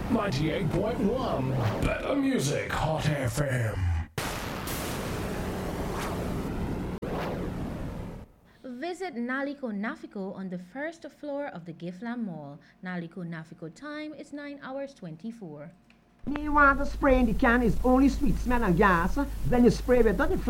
98.1 Better Music Hot FM. Visit Naliko Nafiko on the first floor of the Giftland Mall. Naliko Nafiko time is 9 hours 24. Me want to spray in the can is only sweet smell and gas. Then you spray with 30